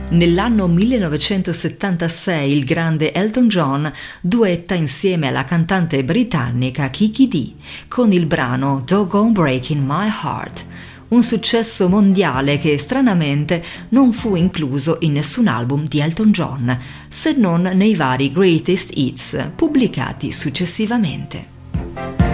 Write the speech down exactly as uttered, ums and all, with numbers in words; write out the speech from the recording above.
Nell'anno millenovecentosettantasei il grande Elton John duetta insieme alla cantante britannica Kiki Dee con il brano Doggone Breaking My Heart, un successo mondiale che stranamente non fu incluso in nessun album di Elton John, se non nei vari Greatest Hits pubblicati successivamente.